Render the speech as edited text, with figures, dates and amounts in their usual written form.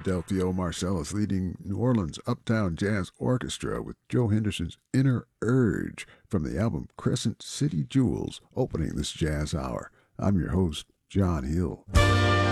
Delphio Marcellus leading New Orleans Uptown Jazz Orchestra with Joe Henderson's Inner Urge from the album Crescent City Jewels opening this jazz hour. I'm your host, John Hill.